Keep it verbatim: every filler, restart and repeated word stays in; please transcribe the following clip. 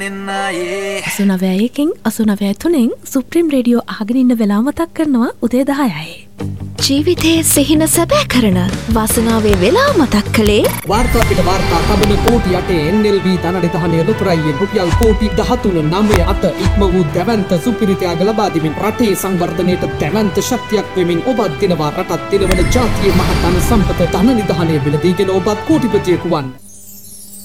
ගෙනෙන්නයේ අසුනවයකින් අසුනවය තුනෙන් supreme radio අහගෙන ඉන්න වෙලාව මතක් කරනවා උදේ දහයයි. ජීවිතයේ සිහින සැබෑ කරන වාසනාවේ වෙලාව මතක් කළේ වාර්තා පිට වාර්තා තබන කෝටි අටේ එන් එල් බී ධනනිධානයේ ලොතරැයියෙන් රුපියල් කෝටි දහතුන නවය අට ඉක්ම වූ දැවැන්ත සුපිරිතයාග ලබා දෙමින් රටේ සංවර්ධනයට දැවැන්ත ශක්තියක් වෙමින් ඔබත් දිනවා රටත් දිනවන ජාතියේ මහතන සම්පත ධනනිධානයේ මිලදීගෙන ඔබත් කෝටිපතියෙකු වන්න.